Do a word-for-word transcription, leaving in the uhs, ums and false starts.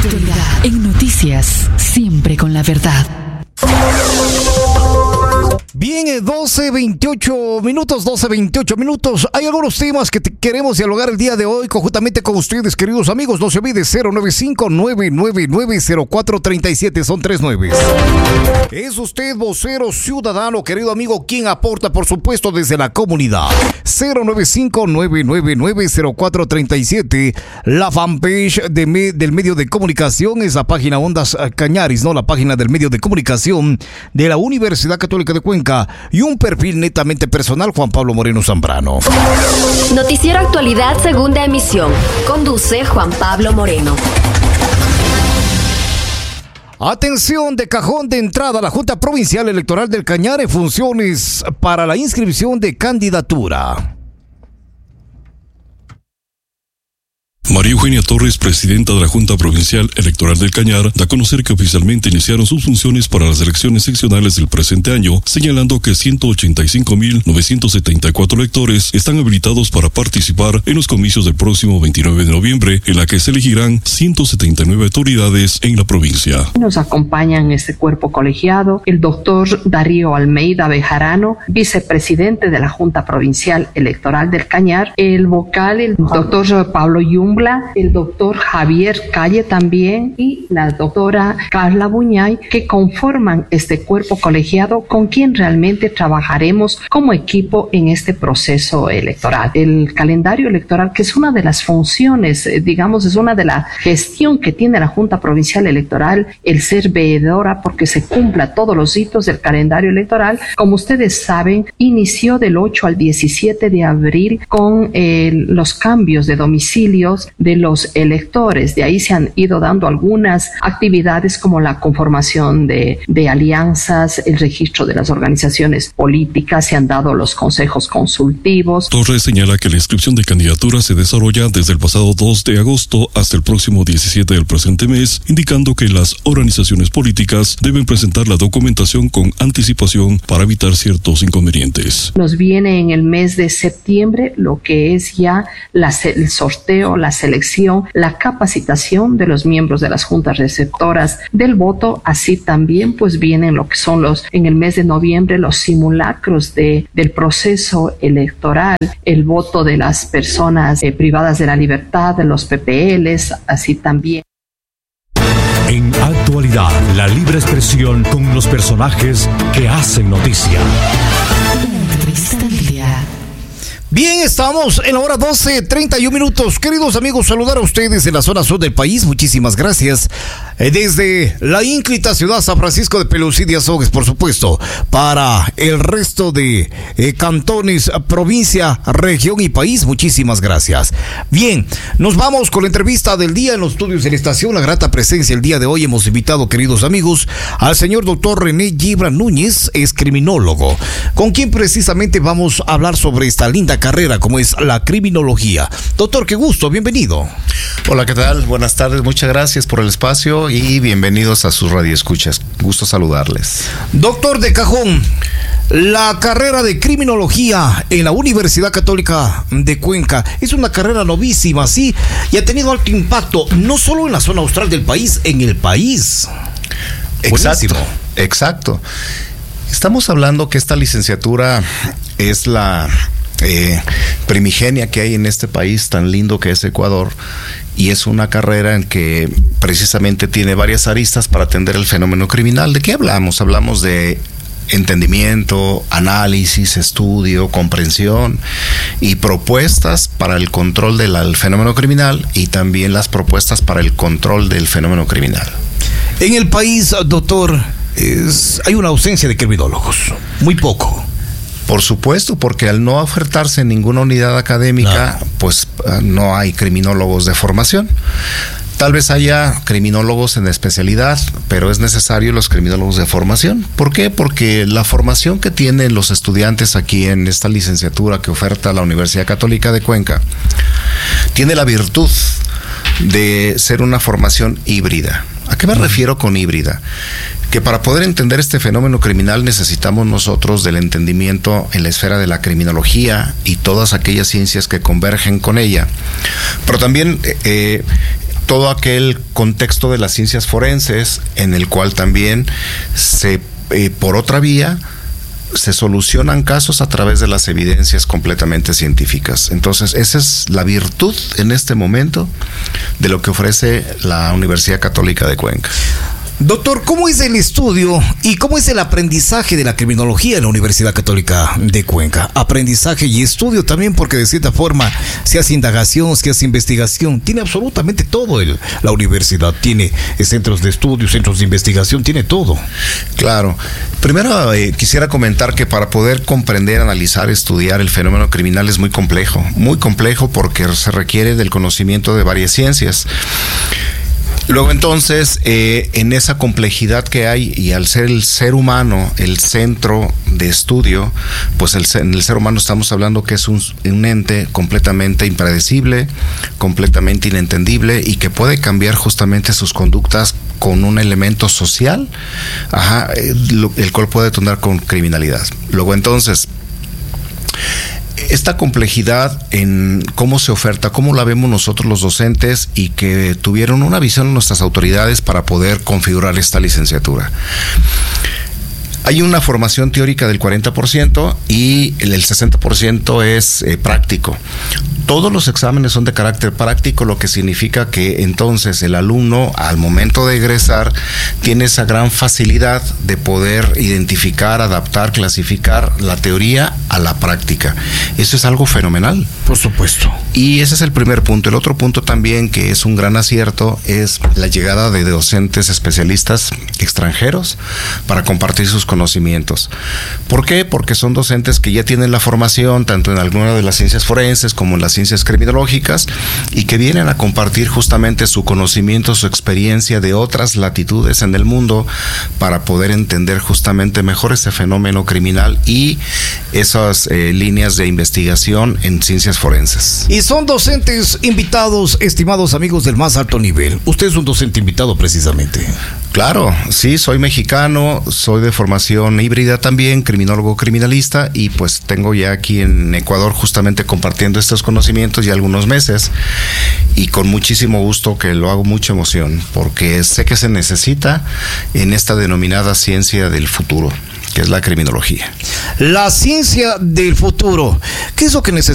Actualidad en noticias, siempre con la verdad. Bien, doce veintiocho minutos, doce veintiocho minutos. Hay algunos temas que te queremos dialogar el día de hoy conjuntamente con ustedes, queridos amigos. No se olvide, cero nueve cinco, nueve nueve nueve, cero cuatro tres siete, son tres nueve. Es usted vocero ciudadano, querido amigo, quien aporta, por supuesto, desde la comunidad. cero nueve cinco, nueve nueve nueve, cero cuatro tres siete. La fanpage de me, del medio de comunicación es la página Ondas Cañaris, ¿no? La página del medio de comunicación de la Universidad Católica de Cuenca. Y un perfil netamente personal, Juan Pablo Moreno Zambrano. Noticiero Actualidad, segunda emisión. Conduce Juan Pablo Moreno. Atención, de cajón de entrada a la Junta Provincial Electoral del Cañar en funciones para la inscripción de candidatura. María Eugenia Torres, presidenta de la Junta Provincial Electoral del Cañar, da a conocer que oficialmente iniciaron sus funciones para las elecciones seccionales del presente año, señalando que ciento ochenta y cinco mil novecientos setenta y cuatro electores están habilitados para participar en los comicios del próximo veintinueve de noviembre, en la que se elegirán ciento setenta y nueve autoridades en la provincia. Nos acompañan en este cuerpo colegiado el doctor Darío Almeida Bejarano, vicepresidente de la Junta Provincial Electoral del Cañar, el vocal, el doctor Pablo Yum, el doctor Javier Calle también y la doctora Carla Buñay, que conforman este cuerpo colegiado con quien realmente trabajaremos como equipo en este proceso electoral. El calendario electoral, que es una de las funciones, digamos, es una de la gestión que tiene la Junta Provincial Electoral, el ser veedora porque se cumpla todos los hitos del calendario electoral. Como ustedes saben, inició del ocho al diecisiete de abril con eh, los cambios de domicilios de los electores. De ahí se han ido dando algunas actividades como la conformación de, de alianzas, el registro de las organizaciones políticas, se han dado los consejos consultivos. Torres señala que la inscripción de candidaturas se desarrolla desde el pasado dos de agosto hasta el próximo diecisiete del presente mes, indicando que las organizaciones políticas deben presentar la documentación con anticipación para evitar ciertos inconvenientes. Nos viene en el mes de septiembre lo que es ya la, el sorteo, la selección, la capacitación de los miembros de las juntas receptoras del voto. Así también pues vienen lo que son los, en el mes de noviembre, los simulacros de, del proceso electoral, el voto de las personas eh, privadas de la libertad, de los P P Ls, así también. En Actualidad, la libre expresión con los personajes que hacen noticia. Bien, estamos en la hora doce, treinta y un minutos. Queridos amigos, saludar a ustedes en la zona sur del país. Muchísimas gracias. Eh, desde la ínclita ciudad San Francisco de Pelusí de Azogues, por supuesto, para el resto de eh, cantones, provincia, región y país. Muchísimas gracias. Bien, nos vamos con la entrevista del día en los estudios de la estación. La grata presencia el día de hoy. Hemos invitado, queridos amigos, al señor doctor René Gibran Núñez, es criminólogo, con quien precisamente vamos a hablar sobre esta linda carrera como es la criminología. Doctor, qué gusto, bienvenido. Hola, ¿qué tal? Buenas tardes, muchas gracias por el espacio y bienvenidos a sus radioescuchas. Gusto saludarles. Doctor de cajón, la carrera de criminología en la Universidad Católica de Cuenca es una carrera novísima, sí, y ha tenido alto impacto, no solo en la zona austral del país, en el país. Exacto, exacto. Estamos hablando que esta licenciatura es la Eh, primigenia que hay en este país tan lindo que es Ecuador, y es una carrera en que precisamente tiene varias aristas para atender el fenómeno criminal. ¿De qué hablamos? Hablamos de entendimiento, análisis, estudio, comprensión y propuestas para el control del fenómeno criminal, y también las propuestas para el control del fenómeno criminal. En el país, doctor, es, hay una ausencia de criminólogos, muy poco. Por supuesto, porque al no ofertarse en ninguna unidad académica, no. pues no hay criminólogos de formación. Tal vez haya criminólogos en especialidad, pero es necesario los criminólogos de formación. ¿Por qué? Porque la formación que tienen los estudiantes aquí en esta licenciatura que oferta la Universidad Católica de Cuenca tiene la virtud de ser una formación híbrida. ¿A qué me refiero con híbrida? Que para poder entender este fenómeno criminal necesitamos nosotros del entendimiento en la esfera de la criminología y todas aquellas ciencias que convergen con ella, pero también eh, todo aquel contexto de las ciencias forenses en el cual también se, eh, por otra vía, se solucionan casos a través de las evidencias completamente científicas. Entonces, esa es la virtud en este momento de lo que ofrece la Universidad Católica de Cuenca. Doctor, ¿cómo es el estudio y cómo es el aprendizaje de la criminología en la Universidad Católica de Cuenca? Aprendizaje y estudio también, porque de cierta forma se hace indagación, se hace investigación, tiene absolutamente todo el, la universidad, tiene centros de estudio, centros de investigación, tiene todo. Claro. Primero eh, quisiera comentar que para poder comprender, analizar, estudiar el fenómeno criminal es muy complejo, muy complejo porque se requiere del conocimiento de varias ciencias. Luego entonces, eh, en esa complejidad que hay y al ser el ser humano el centro de estudio, pues el, en el ser humano estamos hablando que es un, un ente completamente impredecible, completamente inentendible y que puede cambiar justamente sus conductas con un elemento social, ajá, el, el cual puede detonar con criminalidad. Luego entonces, esta complejidad en cómo se oferta, cómo la vemos nosotros los docentes y que tuvieron una visión en nuestras autoridades para poder configurar esta licenciatura. Hay una formación teórica del cuarenta por ciento y el sesenta por ciento es eh, práctico. Todos los exámenes son de carácter práctico, lo que significa que entonces el alumno al momento de egresar tiene esa gran facilidad de poder identificar, adaptar, clasificar la teoría a la práctica. Eso es algo fenomenal. Por supuesto. Y ese es el primer punto. El otro punto también que es un gran acierto es la llegada de docentes especialistas extranjeros para compartir sus conocimientos. ¿Por qué? Porque son docentes que ya tienen la formación tanto en alguna de las ciencias forenses como en las ciencias criminológicas y que vienen a compartir justamente su conocimiento, su experiencia de otras latitudes en el mundo para poder entender justamente mejor ese fenómeno criminal y esas eh, líneas de investigación en ciencias forenses. Y son docentes invitados, estimados amigos del más alto nivel. Usted es un docente invitado precisamente. Claro, sí, soy mexicano, soy de formación híbrida también, criminólogo criminalista, y pues tengo ya aquí en Ecuador justamente compartiendo estos conocimientos ya algunos meses, y con muchísimo gusto, que lo hago mucha emoción, porque sé que se necesita en esta denominada ciencia del futuro, que es la criminología. La ciencia del futuro, ¿qué es lo que necesita?